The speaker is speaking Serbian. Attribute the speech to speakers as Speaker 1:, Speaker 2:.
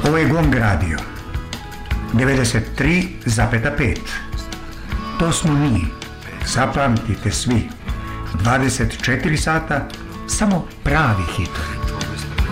Speaker 1: Ovo je GONG radio 93,5. To smo mi. Zapamtite svi. 24 sata, samo pravi hitovi.